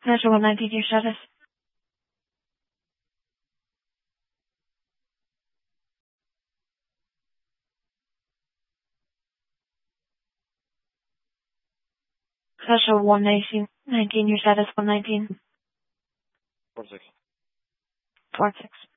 Хорошо, 119 еще раз. Хорошо, 119. 19 еще раз, 119. 46. 46.